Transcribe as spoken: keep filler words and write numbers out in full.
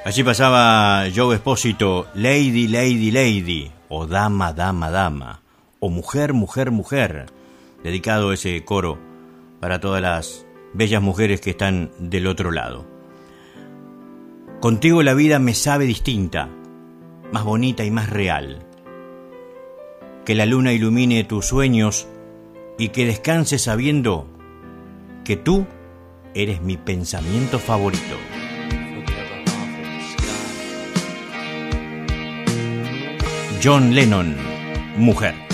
Allí pasaba Joe Espósito, Lady, Lady, Lady, o Dama, Dama, Dama, o Mujer, Mujer, Mujer, dedicado ese coro para todas las bellas mujeres que están del otro lado. Contigo la vida me sabe distinta, más bonita y más real. Que la luna ilumine tus sueños y que descanses sabiendo que tú eres mi pensamiento favorito. John Lennon, Mujer.